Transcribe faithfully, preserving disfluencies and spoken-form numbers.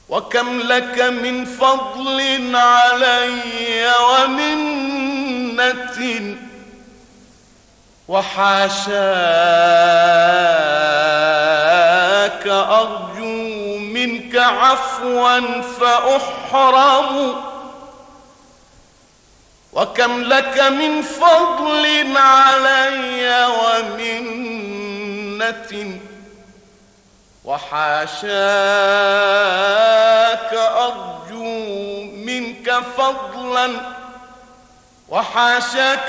وكم لك من فضل علي ومنة، وحاشاك أرجو منك عفوا فأحرم. وكم لك من فضل علي ومنة، وحاشاك أرجو منك فضلا، وحاشاك